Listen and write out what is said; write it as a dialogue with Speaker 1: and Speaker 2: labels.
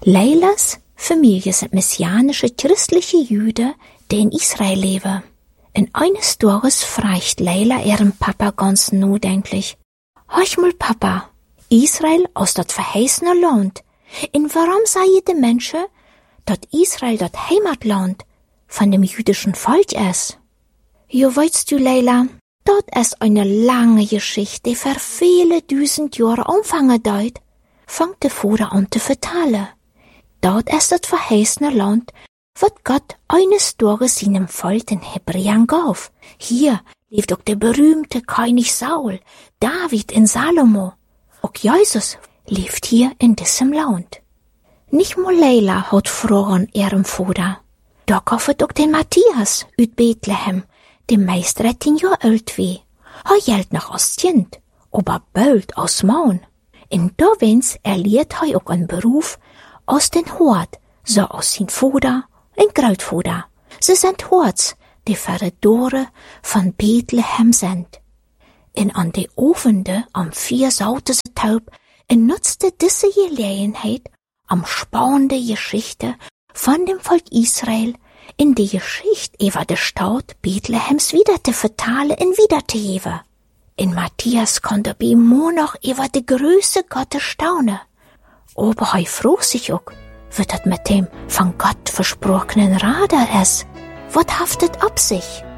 Speaker 1: Leilas Familie sind messianische christliche Juden, die in Israel leben. In eines Tages fragt Leila ihren Papa ganz nachdenklich. Hör mal, Papa, Israel aus dat verheißene Land. Und warum sagen die Menschen, dass Israel das Heimatland von dem jüdischen Volk ist? Ja, weißt du, Leila, das ist eine lange Geschichte, die für viele 1000 Jahre anfangen dauert, fängt der Vater an zu vertellen. Dort ist das verheißene Land, was Gott eines Tages seinem Volk den Hebräern gab. Hier lebt auch der berühmte König Saul, David in Salomo. Auch Jesus lebt hier in diesem Land. Nicht nur Leila hat Fragen ihrem Vater. Da kauft auch den Matthias uit Bethlehem, dem meist 13 Jahre alt wie. Er gelt noch als Kind, aber bald als Mann. In Dovens erliert er auch einen Beruf aus den Hort, so aus sein Vater und Grootvader. Sie sind Horts, die Verrädore von Bethlehem sind. Und an die Ofende am 4 saute Taub nutzte diese Gelegenheit, am spannende Geschichte von dem Volk Israel in die Geschichte über die Stadt Bethlehems wieder zu vertalen und wieder zu geben. In Matthias konnte bei ihm nur noch über die Größe Gottes staunen. Aber er fragt sich auch, wird das mit dem von Gott versprochenen Rader ist? Was haftet ab sich?